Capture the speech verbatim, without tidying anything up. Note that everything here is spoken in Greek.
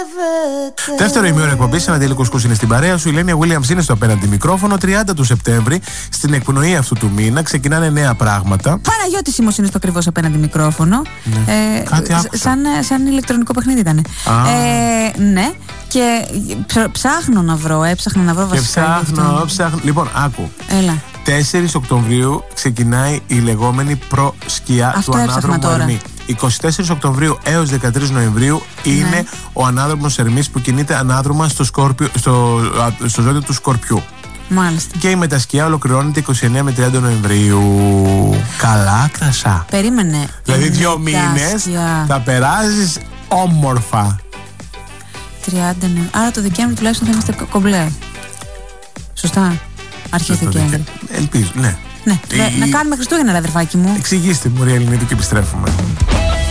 Δεύτερο ημίωρο εκπομπής, Ανατέλη Κουσκούς είναι στην παρέα σου. Η Λένια Williams είναι στο απέναντι μικρόφωνο. τριάντα του Σεπτέμβρη, στην εκπνοή αυτού του μήνα, ξεκινάνε νέα πράγματα. Παναγιώτης Σίμος είναι στο ακριβώς απέναντι μικρόφωνο. Ναι. Ε, Κάτι άκουσα. σαν, σαν ηλεκτρονικό παιχνίδι ήταν. Ε, ναι, και ψάχνω να βρω, έψαχνα να βρω Και βασικά. ψάχνω, ψάχνω. Λοιπόν, άκου. Έλα. τέσσερις Οκτωβρίου ξεκινάει η λεγόμενη προσκιά Αυτό του έψαχνα ανάδρομου τώρα. Ερμή. εικοστή τέσσερις Οκτωβρίου έως δεκατρείς Νοεμβρίου είναι Ναι. ο ανάδρομος Ερμής που κινείται ανάδρομα στο, σκόρπιο, στο, α, στο ζώδιο του Σκορπιού. Μάλιστα. Και η μετασκιά ολοκληρώνεται είκοσι εννέα με τριάντα Νοεμβρίου. Καλά, κρασά. Περίμενε. Δηλαδή Η δύο μήνες μετάσκεια. θα περάσεις όμορφα. τριάντα Νοεμβρίου. Άρα το Δεκέμβρη τουλάχιστον θα είμαστε κο- κομπλέ. Σωστά. Αρχές Το Δεκέμβρη. Δεκα- Ελπίζω, ναι. Ναι. Η- Να κάνουμε Χριστούγεννα, ρε αδερφάκι μου. Εξηγήστε μου, ρε Ελληνίδη, και επιστρέφουμε.